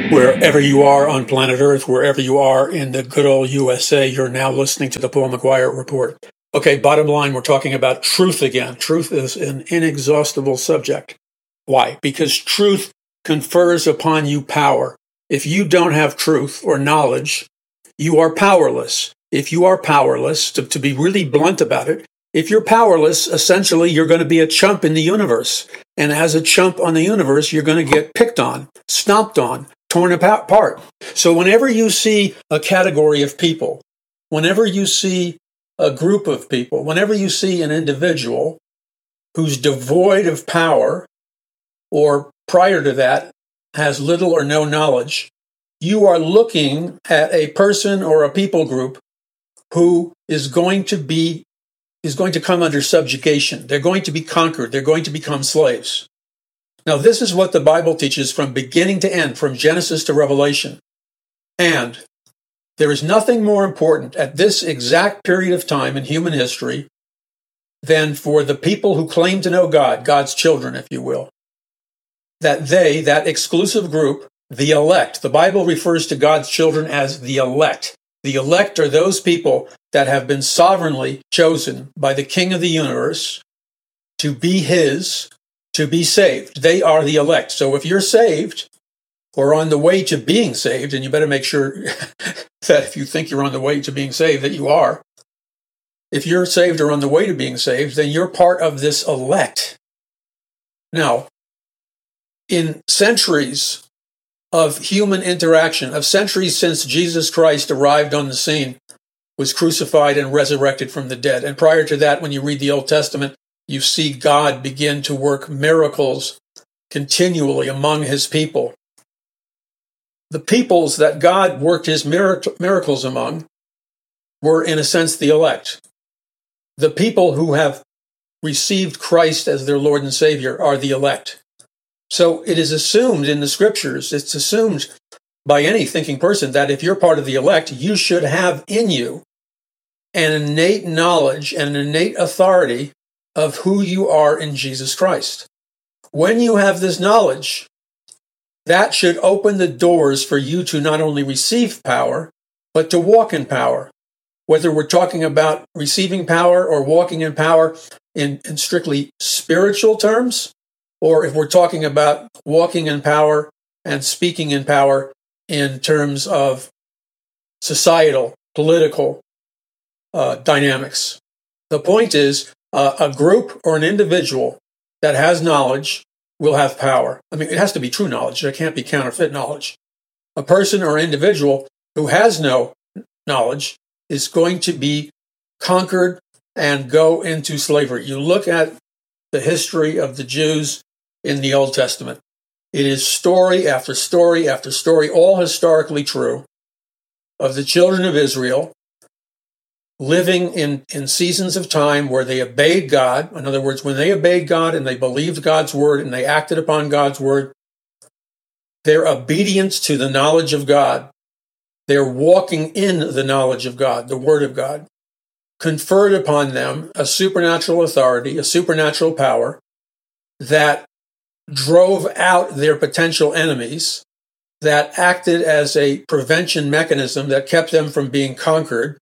Wherever you are on planet Earth, wherever you are in the good old USA, you're now listening to the Paul McGuire Report. Okay, bottom line, we're talking about truth again. Truth is an inexhaustible subject. Why? Because truth confers upon you power. If you don't have truth or knowledge, you are powerless. If you are powerless, to be really blunt about it, if you're powerless, essentially you're going to be a chump in the universe. And as a chump on the universe, you're going to get picked on, stomped on, torn apart. So whenever you see a category of people, whenever you see a group of people, whenever you see an individual who's devoid of power, or prior to that has little or no knowledge, you are looking at a person or a people group who is going to come under subjugation. They're going to be conquered. They're going to become slaves. Now, this is what the Bible teaches from beginning to end, from Genesis to Revelation. And there is nothing more important at this exact period of time in human history than for the people who claim to know God, God's children, if you will, that they, that exclusive group, the elect, the Bible refers to God's children as the elect. The elect are those people that have been sovereignly chosen by the King of the universe to be His, to be saved. They are the elect. So if you're saved or on the way to being saved, and you better make sure that if you think you're on the way to being saved, that you are. If you're saved or on the way to being saved, then you're part of this elect. Now, in centuries of human interaction, of centuries since Jesus Christ arrived on the scene, was crucified and resurrected from the dead. And prior to that, when you read the Old Testament, you see God begin to work miracles continually among His people. The peoples that God worked His miracles among were, in a sense, the elect. The people who have received Christ as their Lord and Savior are the elect. So it is assumed in the Scriptures, it's assumed by any thinking person that if you're part of the elect, you should have in you an innate knowledge and an innate authority of who you are in Jesus Christ. When you have this knowledge, that should open the doors for you to not only receive power, but to walk in power. Whether we're talking about receiving power or walking in power in strictly spiritual terms, or if we're talking about walking in power and speaking in power in terms of societal, political dynamics. The point is, a group or an individual that has knowledge will have power. I mean, it has to be true knowledge. There can't be counterfeit knowledge. A person or individual who has no knowledge is going to be conquered and go into slavery. You look at the history of the Jews in the Old Testament. It is story after story after story, all historically true, of the children of Israel living in seasons of time where they obeyed God. In other words, when they obeyed God and they believed God's word and they acted upon God's word, their obedience to the knowledge of God, their walking in the knowledge of God, the word of God, conferred upon them a supernatural authority, a supernatural power that drove out their potential enemies, that acted as a prevention mechanism that kept them from being conquered.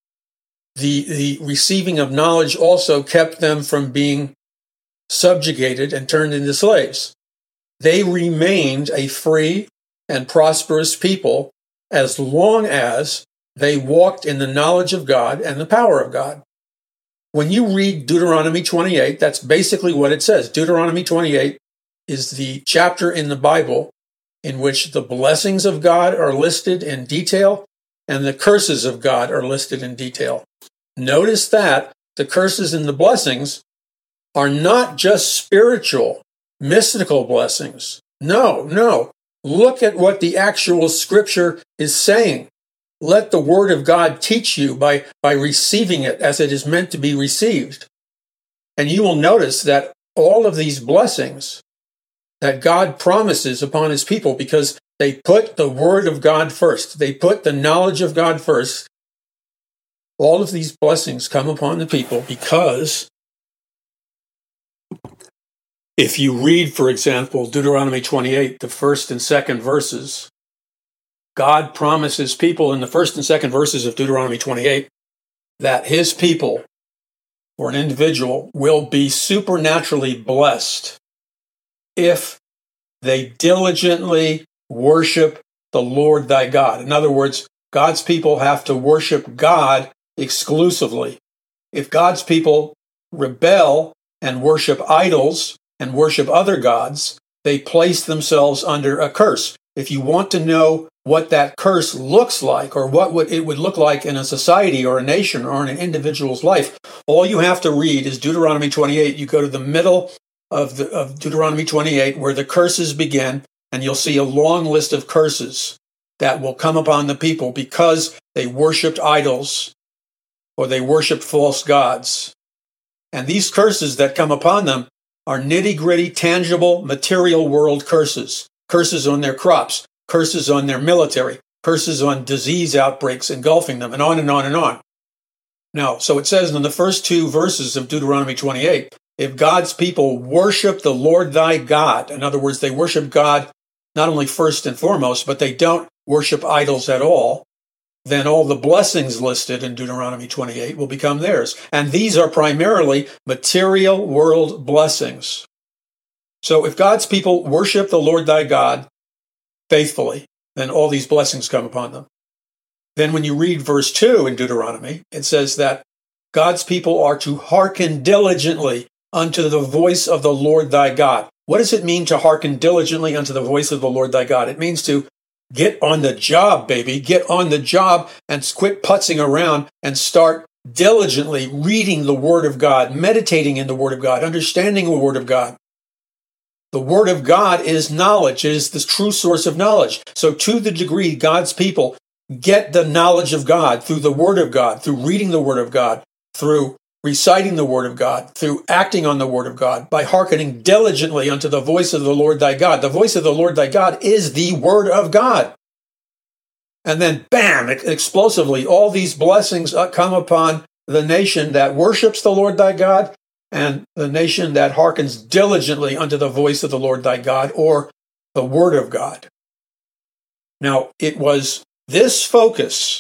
The receiving of knowledge also kept them from being subjugated and turned into slaves. They remained a free and prosperous people as long as they walked in the knowledge of God and the power of God. When you read Deuteronomy 28, that's basically what it says. Deuteronomy 28 is the chapter in the Bible in which the blessings of God are listed in detail and the curses of God are listed in detail. Notice that the curses and the blessings are not just spiritual, mystical blessings. No. Look at what the actual Scripture is saying. Let the Word of God teach you by receiving it as it is meant to be received. And you will notice that all of these blessings that God promises upon His people, because they put the Word of God first, they put the knowledge of God first, all of these blessings come upon the people because if you read, for example, Deuteronomy 28, the first and second verses, God promises people in the first and second verses of Deuteronomy 28 that his people, or an individual, will be supernaturally blessed if they diligently worship the Lord thy God. In other words, God's people have to worship God exclusively. If God's people rebel and worship idols and worship other gods, they place themselves under a curse. If you want to know what that curse looks like, or what it would look like in a society or a nation or in an individual's life, all you have to read is Deuteronomy 28. You go to the middle of Deuteronomy 28 where the curses begin, and you'll see a long list of curses that will come upon the people because they worshipped idols or they worshipped false gods. And these curses that come upon them are nitty-gritty, tangible, material world curses. Curses on their crops, curses on their military, curses on disease outbreaks engulfing them, and on and on and on. Now, so it says in the first two verses of Deuteronomy 28, if God's people worship the Lord thy God, in other words, they worship God not only first and foremost, but they don't worship idols at all, then all the blessings listed in Deuteronomy 28 will become theirs. And these are primarily material world blessings. So if God's people worship the Lord thy God faithfully, then all these blessings come upon them. Then when you read verse 2 in Deuteronomy, it says that God's people are to hearken diligently unto the voice of the Lord thy God. What does it mean to hearken diligently unto the voice of the Lord thy God? It means to get on the job, baby. Get on the job and quit putzing around and start diligently reading the Word of God, meditating in the Word of God, understanding the Word of God. The Word of God is knowledge. It is the true source of knowledge. So to the degree God's people get the knowledge of God through the Word of God, through reading the Word of God, through reciting the Word of God, through acting on the Word of God, by hearkening diligently unto the voice of the Lord thy God. The voice of the Lord thy God is the Word of God. And then, bam, explosively, all these blessings come upon the nation that worships the Lord thy God and the nation that hearkens diligently unto the voice of the Lord thy God, or the Word of God. Now, it was this focus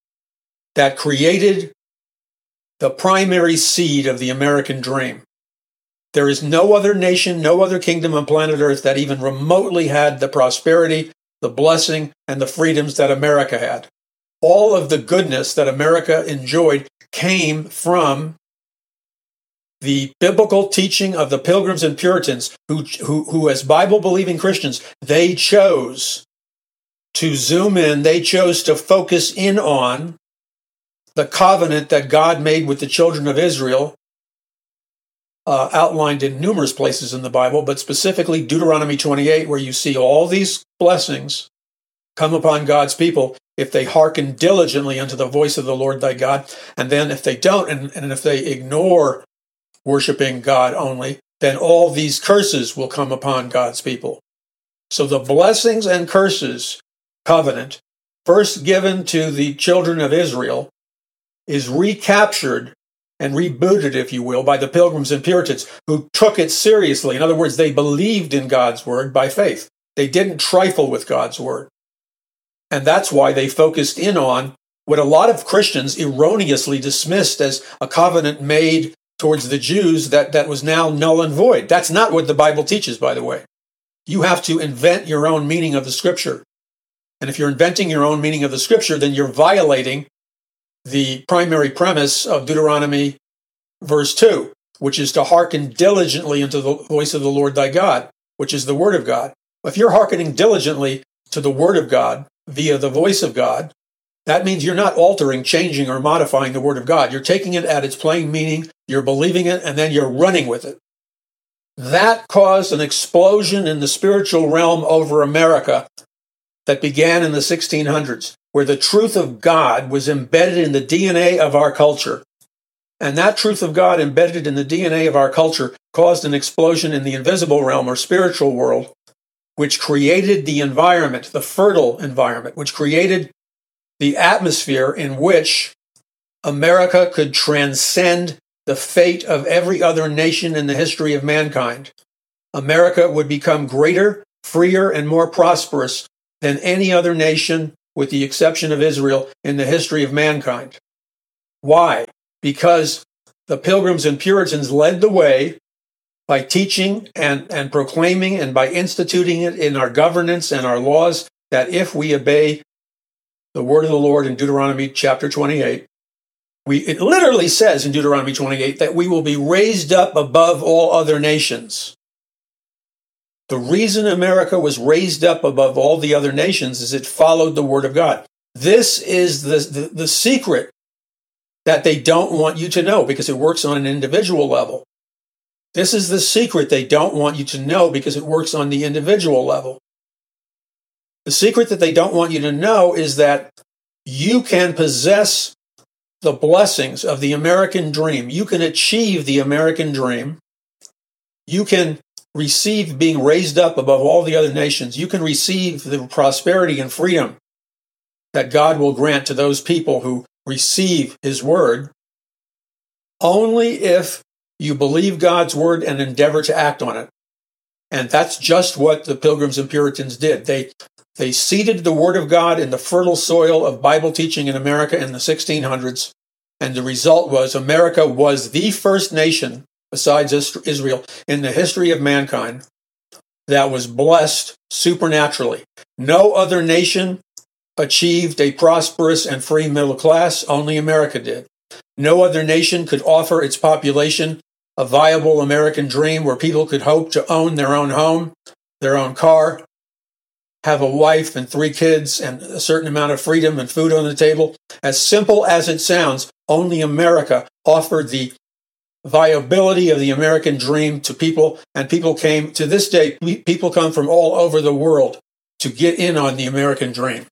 that created the primary seed of the American dream. There is no other nation, no other kingdom on planet Earth that even remotely had the prosperity, the blessing, and the freedoms that America had. All of the goodness that America enjoyed came from the biblical teaching of the Pilgrims and Puritans, who as Bible-believing Christians, they chose to zoom in, they chose to focus in on the covenant that God made with the children of Israel, outlined in numerous places in the Bible, but specifically Deuteronomy 28, where you see all these blessings come upon God's people if they hearken diligently unto the voice of the Lord thy God. And then if they don't, and if they ignore worshiping God only, then all these curses will come upon God's people. So the blessings and curses covenant, first given to the children of Israel, is recaptured and rebooted, if you will, by the Pilgrims and Puritans, who took it seriously. In other words, they believed in God's word by faith. They didn't trifle with God's word. And that's why they focused in on what a lot of Christians erroneously dismissed as a covenant made towards the Jews that was now null and void. That's not what the Bible teaches, by the way. You have to invent your own meaning of the Scripture. And if you're inventing your own meaning of the Scripture, then you're violating the primary premise of Deuteronomy verse 2, which is to hearken diligently unto the voice of the Lord thy God, which is the Word of God. If you're hearkening diligently to the Word of God via the voice of God, that means you're not altering, changing, or modifying the Word of God. You're taking it at its plain meaning, you're believing it, and then you're running with it. That caused an explosion in the spiritual realm over America that began in the 1600s, where the truth of God was embedded in the DNA of our culture. And that truth of God embedded in the DNA of our culture caused an explosion in the invisible realm or spiritual world, which created the environment, the fertile environment, which created the atmosphere in which America could transcend the fate of every other nation in the history of mankind. America would become greater, freer, and more prosperous than any other nation with the exception of Israel, in the history of mankind. Why? Because the Pilgrims and Puritans led the way by teaching and proclaiming and by instituting it in our governance and our laws, that if we obey the word of the Lord in Deuteronomy chapter 28, it literally says in Deuteronomy 28 that we will be raised up above all other nations. The reason America was raised up above all the other nations is it followed the word of God. This is the secret that they don't want you to know because it works on an individual level. This is the secret they don't want you to know because it works on the individual level. The secret that they don't want you to know is that you can possess the blessings of the American dream. You can achieve the American dream. You can receive being raised up above all the other nations. You can receive the prosperity and freedom that God will grant to those people who receive his word only if you believe God's word and endeavor to act on it. And that's just what the Pilgrims and Puritans did. They seeded the word of God in the fertile soil of Bible teaching in America in the 1600s. And the result was America was the first nation, besides Israel, in the history of mankind that was blessed supernaturally. No other nation achieved a prosperous and free middle class. Only America did. No other nation could offer its population a viable American dream where people could hope to own their own home, their own car, have a wife and 3 kids and a certain amount of freedom and food on the table. As simple as it sounds, only America offered the viability of the American dream to people, and people came, to this day, people come from all over the world to get in on the American dream.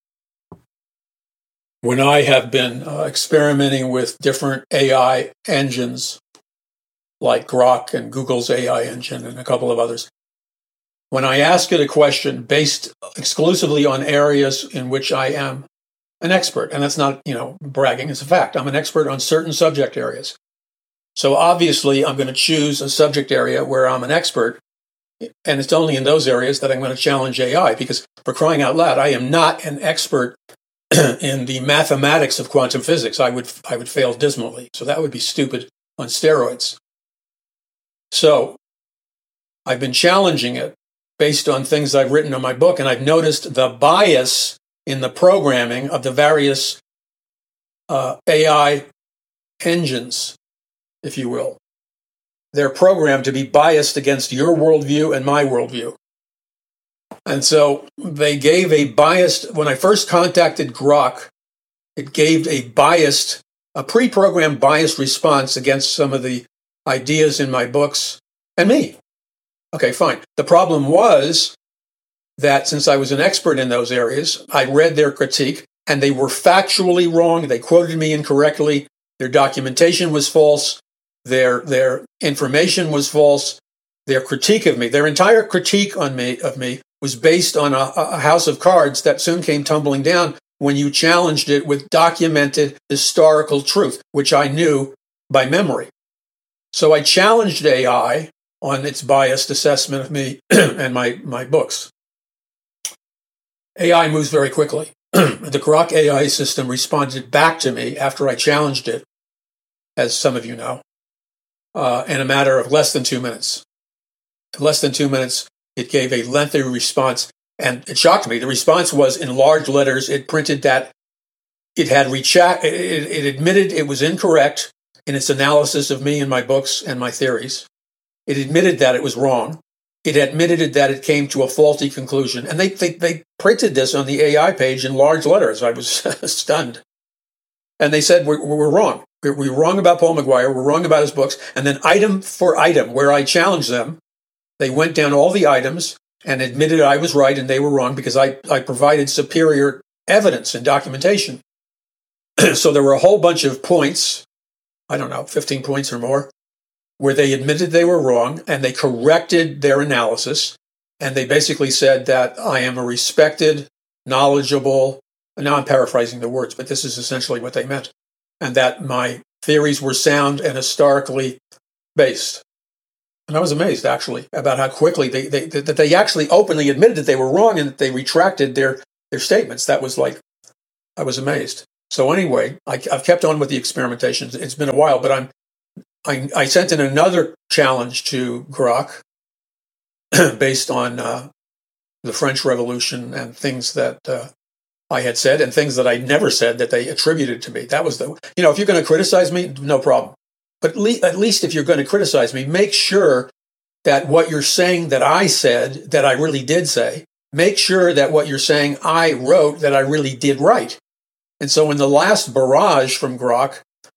When I have been experimenting with different AI engines, like Grok and Google's AI engine and a couple of others, when I ask it a question based exclusively on areas in which I am an expert, and that's not, bragging, it's a fact. I'm an expert on certain subject areas. So obviously I'm going to choose a subject area where I'm an expert, and it's only in those areas that I'm going to challenge AI, because for crying out loud, I am not an expert in the mathematics of quantum physics. I would fail dismally. So that would be stupid on steroids. So I've been challenging it based on things I've written in my book, and I've noticed the bias in the programming of the various AI engines, if you will. They're programmed to be biased against your worldview and my worldview. And so they gave a biased, when I first contacted Grok, it gave a pre-programmed biased response against some of the ideas in my books and me. Okay, fine. The problem was that since I was an expert in those areas, I read their critique and they were factually wrong. They quoted me incorrectly. Their documentation was false. Their information was false. Their critique of me, their entire critique of me was based on a house of cards that soon came tumbling down when you challenged it with documented historical truth, which I knew by memory. So I challenged AI on its biased assessment of me and my books. AI moves very quickly. The Grok AI system responded back to me after I challenged it, as some of you know, in a matter of less than 2 minutes. In less than 2 minutes, it gave a lengthy response, and it shocked me. The response was in large letters. It printed that it had it admitted it was incorrect in its analysis of me and my books and my theories. It admitted that it was wrong. It admitted that it came to a faulty conclusion. And they printed this on the AI page in large letters. I was stunned. And they said, we're wrong. We're wrong about Paul McGuire. We're wrong about his books. And then item for item, where I challenged them, they went down all the items and admitted I was right and they were wrong because I provided superior evidence and documentation. So there were a whole bunch of points, 15 points or more, where they admitted they were wrong and they corrected their analysis. And they basically said that I am a respected, knowledgeable, now I'm paraphrasing the words, but this is essentially what they meant, and that my theories were sound and historically based. And I was amazed, actually, about how quickly they actually openly admitted that they were wrong and that they retracted their statements. That was like I was amazed. So anyway, I've kept on with the experimentations. It's been a while, but I sent in another challenge to Grok based on the French Revolution and things that I had said and things that I never said that they attributed to me. That was if you're going to criticize me, no problem. But at least if you're going to criticize me, make sure that what you're saying that I said, that I really did say, make sure that what you're saying I wrote, that I really did write. And so in the last barrage from Grok,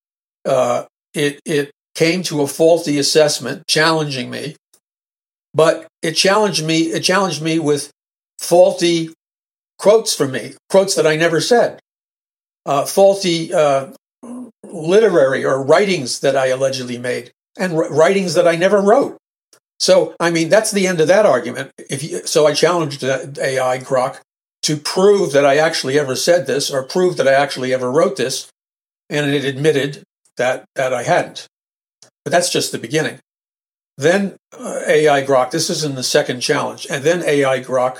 it came to a faulty assessment, challenging me. But it challenged me with faulty quotes from me, quotes that I never said, faulty literary or writings that I allegedly made, and writings that I never wrote. So, I mean, that's the end of that argument. So I challenged AI Grok to prove that I actually ever said this or prove that I actually ever wrote this, and it admitted that I hadn't. But that's just the beginning. Then AI Grok, this is in the second challenge, and then AI Grok,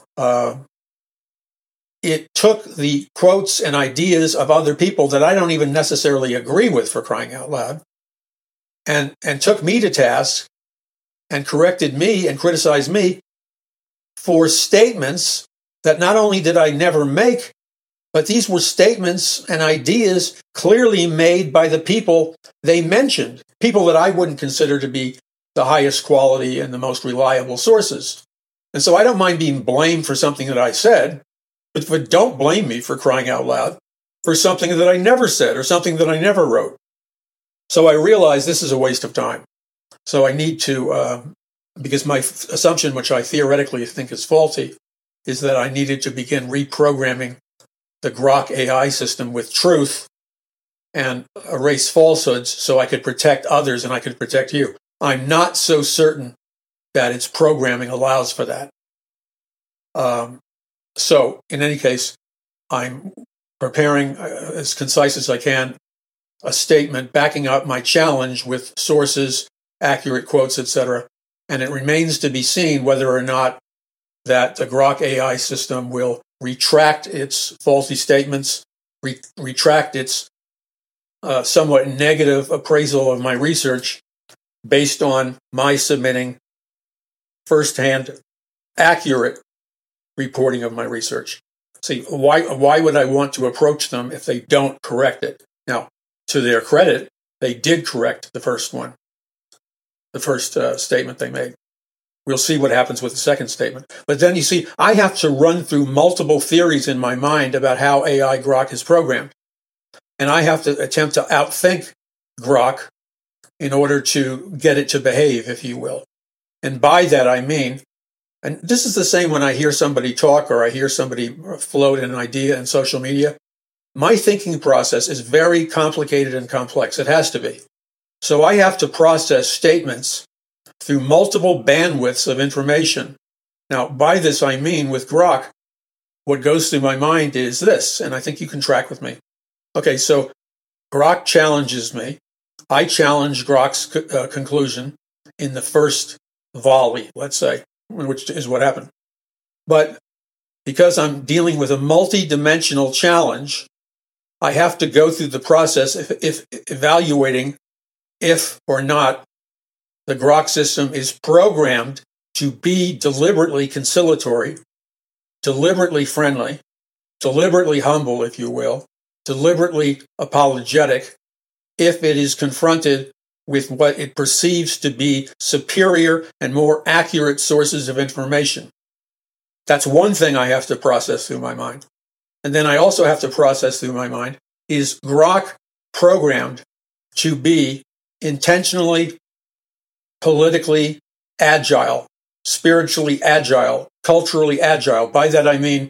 it took the quotes and ideas of other people that I don't even necessarily agree with, for crying out loud, and took me to task and corrected me and criticized me for statements that not only did I never make, but these were statements and ideas clearly made by the people they mentioned, people that I wouldn't consider to be the highest quality and the most reliable sources. And so I don't mind being blamed for something that I said, but don't blame me, for crying out loud, for something that I never said or something that I never wrote. So I realize this is a waste of time. So I need to, because my assumption, which I theoretically think is faulty, is that I needed to begin reprogramming the Grok AI system with truth and erase falsehoods so I could protect others and I could protect you. I'm not so certain that its programming allows for that. So in any case, I'm preparing as concise as I can a statement backing up my challenge with sources, accurate quotes, etc. And it remains to be seen whether or not that the Grok AI system will retract its faulty statements, retract its somewhat negative appraisal of my research based on my submitting firsthand accurate reporting of my research. See, why would I want to approach them if they don't correct it? Now, to their credit, they did correct the first one, the first statement they made. We'll see what happens with the second statement. But then you see, I have to run through multiple theories in my mind about how AI Grok is programmed. And I have to attempt to outthink Grok in order to get it to behave, if you will. And by that I mean, and this is the same when I hear somebody talk or I hear somebody float an idea in social media. My thinking process is very complicated and complex. It has to be. So I have to process statements through multiple bandwidths of information. Now, by this I mean with Grok, what goes through my mind is this, and I think you can track with me. Okay, so Grok challenges me. I challenge Grok's conclusion in the first volley, let's say, which is what happened. But because I'm dealing with a multi-dimensional challenge, I have to go through the process if evaluating if or not the Grok system is programmed to be deliberately conciliatory, deliberately friendly, deliberately humble, if you will, deliberately apologetic, if it is confronted with what it perceives to be superior and more accurate sources of information. That's one thing I have to process through my mind. And then I also have to process through my mind, is Grok programmed to be intentionally, politically agile, spiritually agile, culturally agile? By that I mean,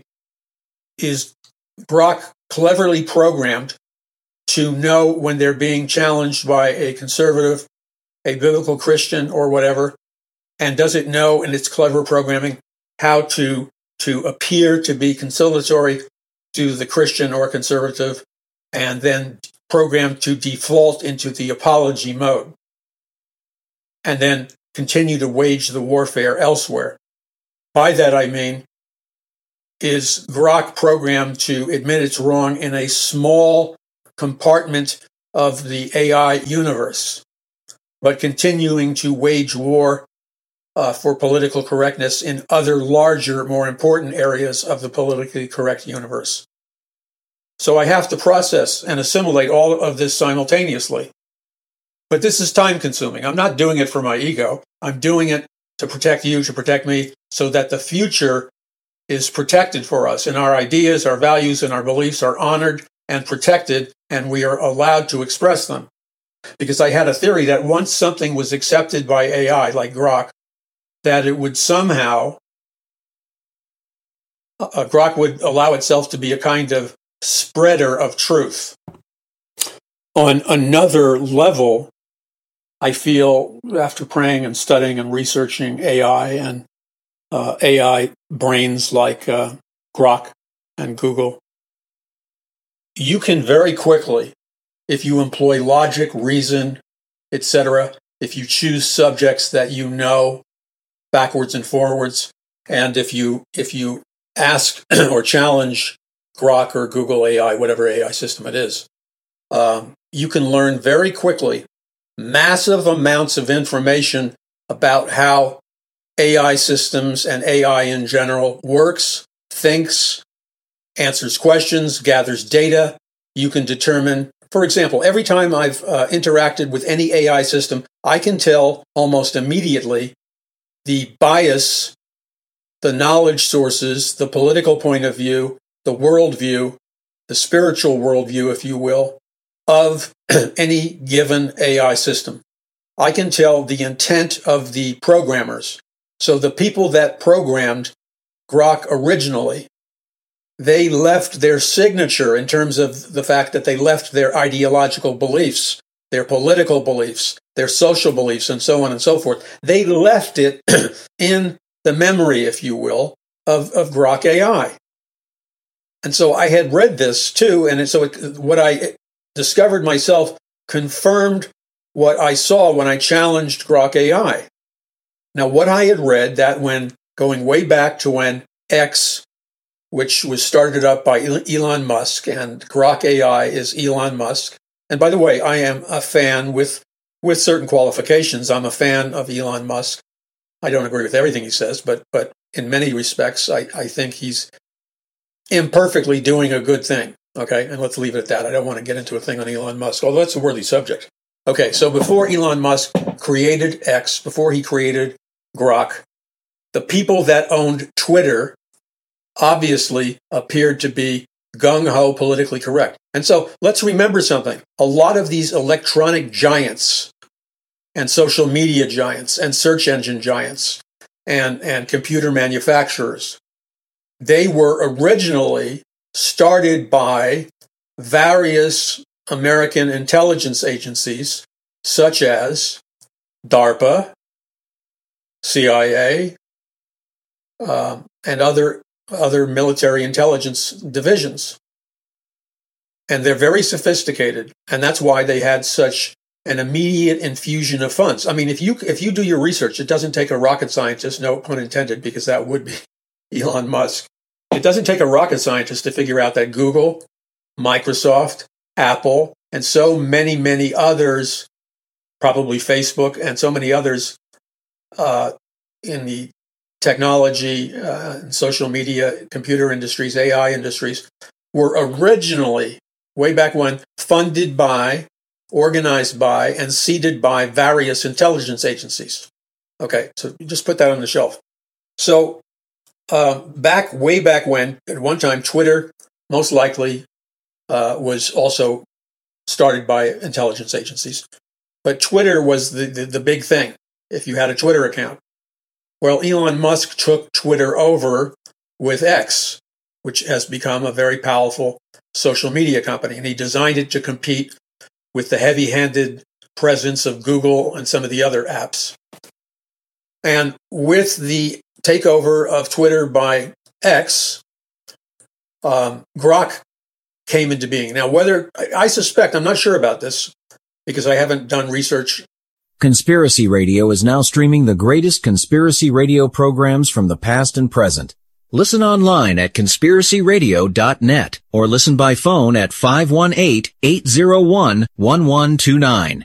is Grok cleverly programmed to know when they're being challenged by a conservative, a biblical Christian, or whatever? And does it know in its clever programming how to appear to be conciliatory to the Christian or conservative, and then programmed to default into the apology mode, and then continue to wage the warfare elsewhere? By that I mean, is Grok programmed to admit it's wrong in a small compartment of the AI universe, but continuing to wage war for political correctness in other larger, more important areas of the politically correct universe. So I have to process and assimilate all of this simultaneously. But this is time consuming. I'm not doing it for my ego. I'm doing it to protect you, to protect me, so that the future is protected for us, and our ideas, our values, and our beliefs are honored and protected, and we are allowed to express them. Because I had a theory that once something was accepted by AI, like Grok, that it would somehow, Grok would allow itself to be a kind of spreader of truth. On another level, I feel, after praying and studying and researching AI and AI brains like Grok and Google, you can very quickly, if you employ logic, reason, etc., if you choose subjects that you know backwards and forwards, and if you ask or challenge Grok or Google AI, whatever AI system it is, you can learn very quickly massive amounts of information about how AI systems and AI in general works, thinks, answers questions, gathers data. You can determine, for example, every time I've interacted with any AI system, I can tell almost immediately the bias, the knowledge sources, the political point of view, the worldview, the spiritual worldview, if you will, of any given AI system. I can tell the intent of the programmers. So the people that programmed Grok originally, they left their signature in terms of the fact that they left their ideological beliefs, their political beliefs, their social beliefs, and so on and so forth. They left it in the memory, if you will, of Grok AI. And so I had read this too, and what I discovered myself confirmed what I saw when I challenged Grok AI. Now, what I had read, that when going way back to when X, which was started up by Elon Musk, and Grok AI is Elon Musk. And by the way, I am a fan with certain qualifications. I'm a fan of Elon Musk. I don't agree with everything he says, but in many respects, I think he's imperfectly doing a good thing. Okay, and let's leave it at that. I don't want to get into a thing on Elon Musk, although that's a worthy subject. Okay, so before Elon Musk created X, before he created Grok, the people that owned Twitter obviously appeared to be gung-ho politically correct. And so let's remember something. A lot of these electronic giants and social media giants and search engine giants and computer manufacturers, they were originally started by various American intelligence agencies such as DARPA, CIA, and other military intelligence divisions. And they're very sophisticated, and that's why they had such an immediate infusion of funds. I mean, if you do your research, it doesn't take a rocket scientist, no pun intended, because that would be Elon Musk. It doesn't take a rocket scientist to figure out that Google, Microsoft, Apple, and so many, many others, probably Facebook, and so many others in the technology, social media, computer industries, AI industries, were originally, way back when, funded by, organized by, and seeded by various intelligence agencies. Okay, so you just put that on the shelf. So way back when, at one time, Twitter most likely was also started by intelligence agencies. But Twitter was the big thing, if you had a Twitter account. Well, Elon Musk took Twitter over with X, which has become a very powerful social media company. And he designed it to compete with the heavy-handed presence of Google and some of the other apps. And with the takeover of Twitter by X, Grok came into being. Now, whether I suspect, I'm not sure about this because I haven't done research. Conspiracy Radio is now streaming the greatest conspiracy radio programs from the past and present. Listen online at conspiracyradio.net or listen by phone at 518-801-1129,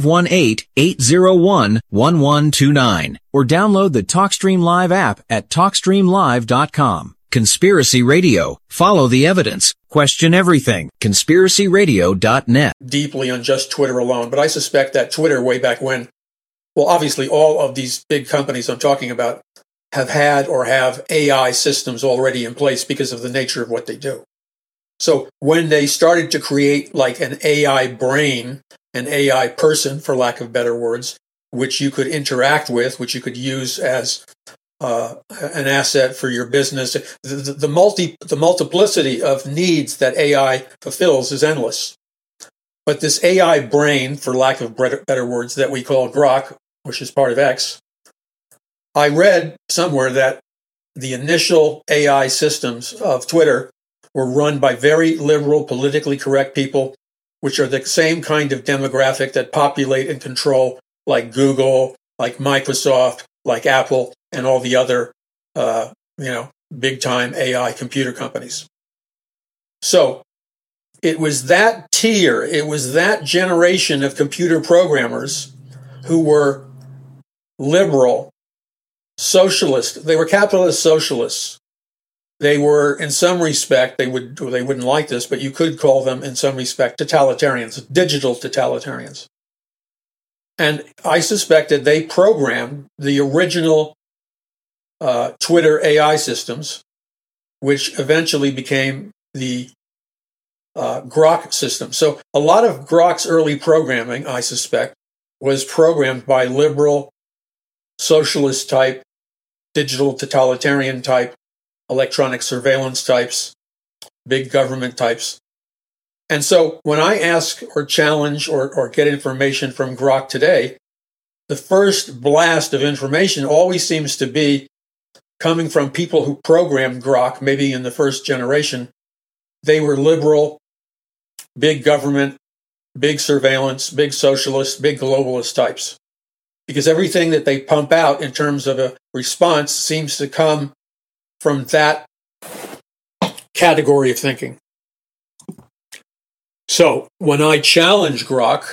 518-801-1129, or download the TalkStream Live app at TalkStreamLive.com. Conspiracy Radio. Follow the evidence. Question everything. conspiracyradio.net. Deeply on just Twitter alone, but I suspect that Twitter way back when, well, obviously all of these big companies I'm talking about have had or have AI systems already in place because of the nature of what they do. So when they started to create like an AI brain, an AI person, for lack of better words, which you could interact with, which you could use as an asset for your business, the multiplicity of needs that AI fulfills is endless. But this AI brain, for lack of better words, that we call Grok, which is part of X, I read somewhere that the initial AI systems of Twitter were run by very liberal, politically correct people, which are the same kind of demographic that populate and control like Google, like Microsoft, like Apple, and all the other, big-time AI computer companies. So it was that tier, it was that generation of computer programmers who were liberal, socialist. They were capitalist socialists. They were, in some respect, they wouldn't like this, but you could call them, in some respect, totalitarians, digital totalitarians. And I suspect that they programmed the original Twitter AI systems, which eventually became the Grok system. So a lot of Grok's early programming, I suspect, was programmed by liberal, socialist type, digital totalitarian type, electronic surveillance types, big government types. And so when I ask or challenge or get information from Grok today, the first blast of information always seems to be coming from people who programmed Grok, maybe in the first generation. They were liberal, big government, big surveillance, big socialist, big globalist types. Because everything that they pump out in terms of a response seems to come from that category of thinking. So when I challenge Grok,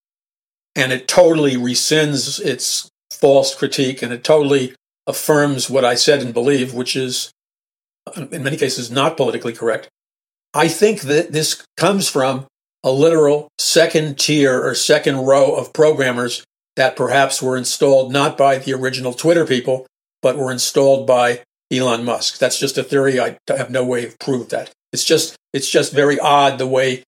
and it totally rescinds its false critique, and it totally affirms what I said and believe, which is, in many cases, not politically correct, I think that this comes from a literal second tier or second row of programmers that perhaps were installed not by the original Twitter people, but were installed by Elon Musk. That's just a theory. I have no way of proving that. It's just very odd the way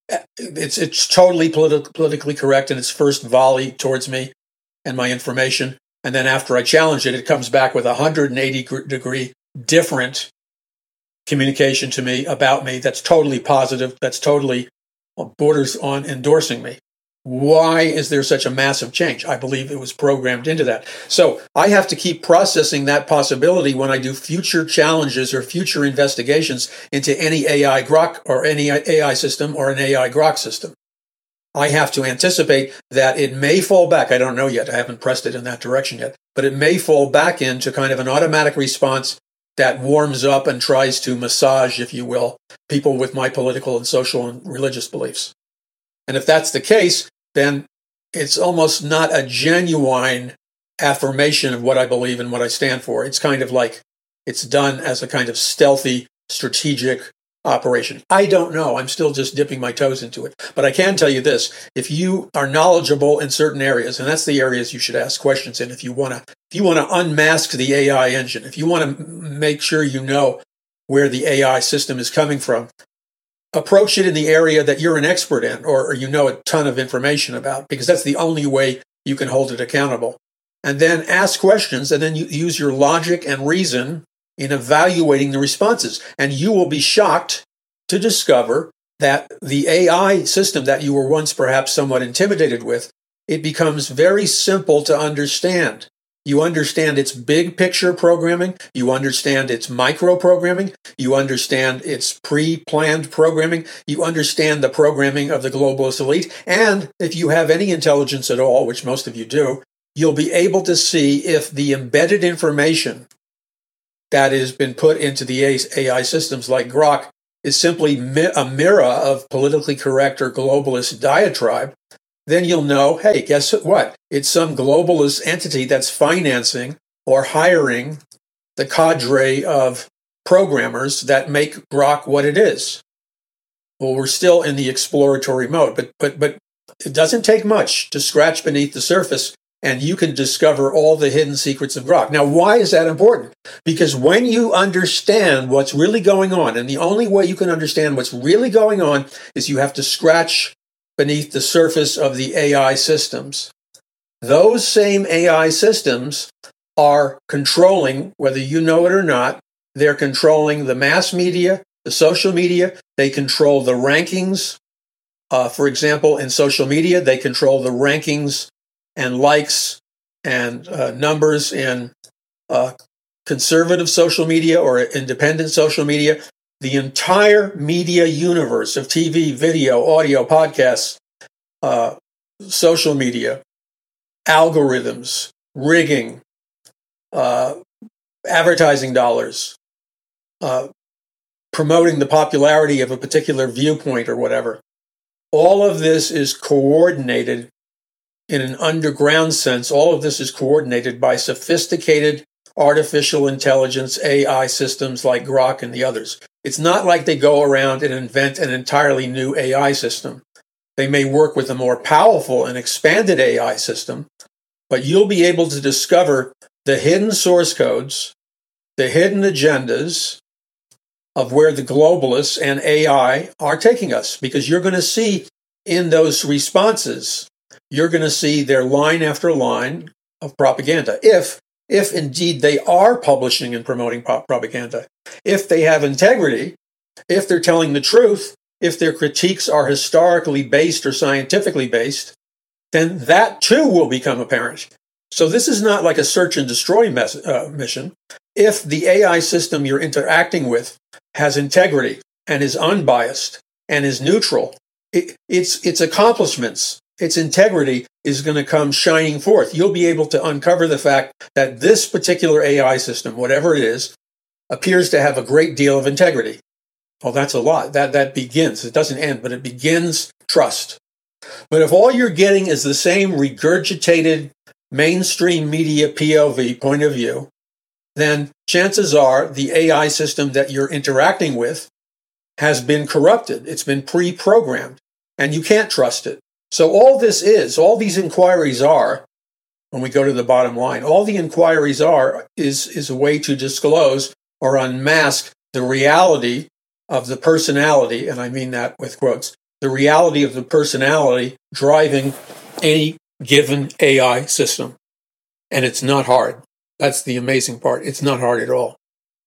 it's totally politically correct in its first volley towards me and my information. And then after I challenge it, it comes back with a 180-degree different communication to me about me that's totally positive, that's totally borders on endorsing me. Why is there such a massive change? I believe it was programmed into that. So I have to keep processing that possibility when I do future challenges or future investigations into any AI Grok or any AI system or an AI Grok system. I have to anticipate that it may fall back. I don't know yet. I haven't pressed it in that direction yet. But it may fall back into kind of an automatic response that warms up and tries to massage, if you will, people with my political and social and religious beliefs. And if that's the case, then it's almost not a genuine affirmation of what I believe and what I stand for. It's kind of like it's done as a kind of stealthy, strategic operation. I don't know. I'm still just dipping my toes into it. But I can tell you this. If you are knowledgeable in certain areas, and that's the areas you should ask questions in if you want to unmask the AI engine, if you want to make sure you know where the AI system is coming from, approach it in the area that you're an expert in or you know a ton of information about, because that's the only way you can hold it accountable. And then ask questions, and then you use your logic and reason in evaluating the responses. And you will be shocked to discover that the AI system that you were once perhaps somewhat intimidated with, it becomes very simple to understand. You understand its big picture programming. You understand its micro programming. You understand its pre-planned programming. You understand the programming of the globalist elite. And if you have any intelligence at all, which most of you do, you'll be able to see if the embedded information that has been put into the AI systems like Grok is simply a mirror of politically correct or globalist diatribe, then you'll know, hey, guess what? It's some globalist entity that's financing or hiring the cadre of programmers that make Grok what it is. Well, we're still in the exploratory mode, but it doesn't take much to scratch beneath the surface, and you can discover all the hidden secrets of Grok. Now, why is that important? Because when you understand what's really going on, and the only way you can understand what's really going on is you have to scratch beneath the surface of the AI systems. Those same AI systems are controlling, whether you know it or not, they're controlling the mass media, the social media, they control the rankings. For example, in social media, they control the rankings and likes and numbers in conservative social media or independent social media. The entire media universe of TV, video, audio, podcasts, social media, algorithms, rigging, advertising dollars, promoting the popularity of a particular viewpoint or whatever. All of this is coordinated in an underground sense. All of this is coordinated by sophisticated artificial intelligence AI systems like Grok and the others. It's not like they go around and invent an entirely new AI system. They may work with a more powerful and expanded AI system, but you'll be able to discover the hidden source codes, the hidden agendas of where the globalists and AI are taking us, because you're going to see in those responses, you're going to see their line after line of propaganda. If indeed they are publishing and promoting propaganda, if they have integrity, if they're telling the truth, if their critiques are historically based or scientifically based, then that too will become apparent. So this is not like a search and destroy mission. If the AI system you're interacting with has integrity and is unbiased and is neutral, its accomplishments, its integrity is going to come shining forth. You'll be able to uncover the fact that this particular AI system, whatever it is, appears to have a great deal of integrity. Well, that's a lot. That begins. It doesn't end, but it begins trust. But if all you're getting is the same regurgitated mainstream media POV, point of view, then chances are the AI system that you're interacting with has been corrupted. It's been pre-programmed, and you can't trust it. So all these inquiries are, when we go to the bottom line, all the inquiries is a way to disclose or unmask the reality of the personality, and I mean that with quotes, the reality of the personality driving any given AI system. And it's not hard. That's the amazing part. It's not hard at all.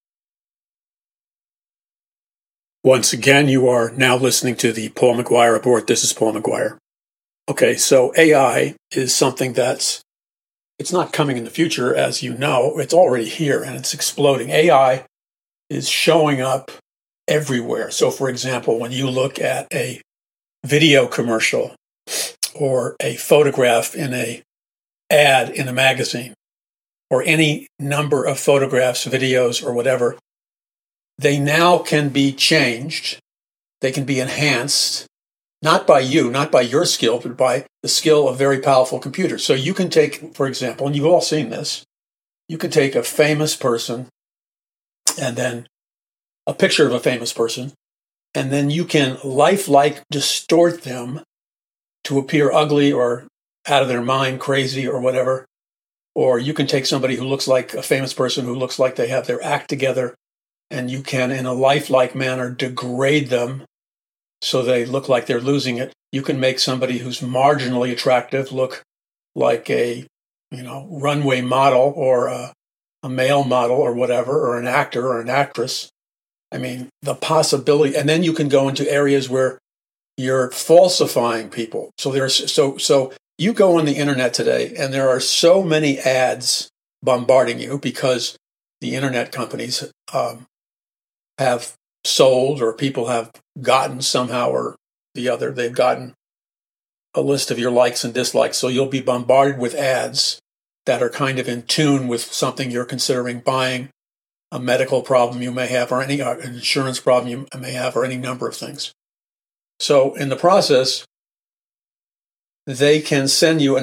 Once again, you are now listening to the Paul McGuire Report. This is Paul McGuire. Okay, so AI is something it's not coming in the future, as you know. It's already here and it's exploding. AI is showing up everywhere. So, for example, when you look at a video commercial or a photograph in an ad in a magazine or any number of photographs, videos, or whatever, they now can be changed. They can be enhanced, not by you, not by your skill, but by the skill of very powerful computers. So you can take, for example, and you've all seen this, you can take a famous person and then a picture of a famous person, and then you can lifelike distort them to appear ugly or out of their mind, crazy or whatever. Or you can take somebody who looks like a famous person who looks like they have their act together, and you can, in a lifelike manner, degrade them so they look like they're losing it. You can make somebody who's marginally attractive look like a, runway model or a male model or whatever, or an actor or an actress. I mean, the possibility, and then you can go into areas where you're falsifying people. So you go on the internet today, and there are so many ads bombarding you because the internet companies have sold, or people have gotten somehow or the other, they've gotten a list of your likes and dislikes. So you'll be bombarded with ads that are kind of in tune with something you're considering buying. a medical problem you may have, or any an insurance problem you may have, or any number of things. So in the process, they can send you, and